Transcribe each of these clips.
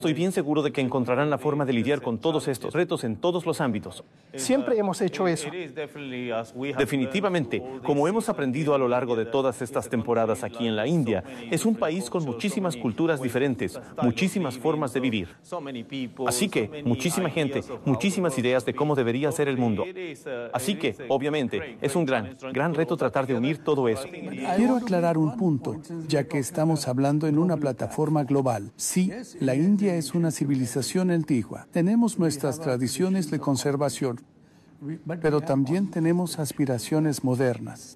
Estoy bien seguro de que encontrarán la forma de lidiar con todos estos retos en todos los ámbitos. Siempre hemos hecho eso. Definitivamente, como hemos aprendido a lo largo de todas estas temporadas aquí en la India, es un país con muchísimas culturas diferentes, muchísimas formas de vivir. Así que, muchísima gente, muchísimas ideas de cómo debería ser el mundo. Así que, obviamente, es un gran reto tratar de unir todo eso. Quiero aclarar un punto, ya que estamos hablando en una plataforma global. Sí, la India es una civilización antigua. Tenemos nuestras tradiciones de conservación, pero también tenemos aspiraciones modernas.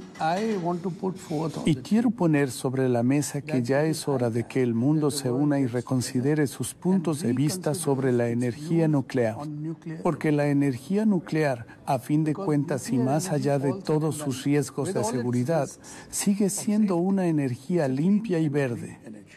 Y quiero poner sobre la mesa que ya es hora de que el mundo se una y reconsidere sus puntos de vista sobre la energía nuclear. Porque la energía nuclear, a fin de cuentas y más allá de todos sus riesgos de seguridad, sigue siendo una energía limpia y verde.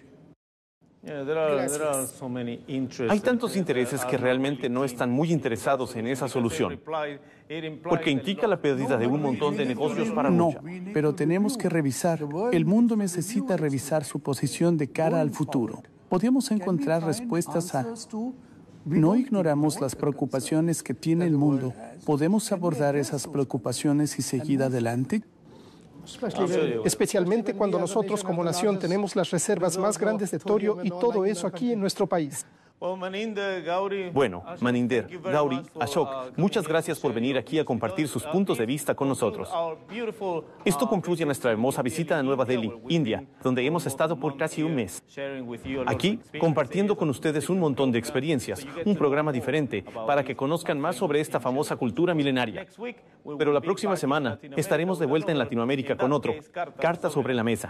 Hay tantos intereses que realmente no están muy interesados en esa solución, porque implica la pérdida de un montón de negocios para lucha. No, pero tenemos que revisar. El mundo necesita revisar su posición de cara al futuro. Podemos encontrar respuestas a... No ignoramos las preocupaciones que tiene el mundo. ¿Podemos abordar esas preocupaciones y seguir adelante? Especialmente cuando nosotros como nación tenemos las reservas más grandes de torio y todo eso aquí en nuestro país. Bueno, Maninder, Gauri, Ashok, muchas gracias por venir aquí a compartir sus puntos de vista con nosotros. Esto concluye nuestra hermosa visita a Nueva Delhi, India, donde hemos estado por casi un mes. Aquí, compartiendo con ustedes un montón de experiencias, un programa diferente, para que conozcan más sobre esta famosa cultura milenaria. Pero la próxima semana estaremos de vuelta en Latinoamérica con otro, Carta sobre la Mesa.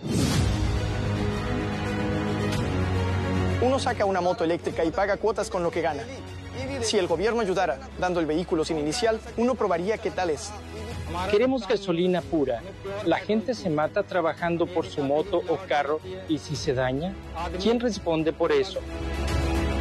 Uno saca una moto eléctrica y paga cuotas con lo que gana. Si el gobierno ayudara, dando el vehículo sin inicial, uno probaría qué tal es. Queremos gasolina pura. La gente se mata trabajando por su moto o carro y si se daña, ¿quién responde por eso?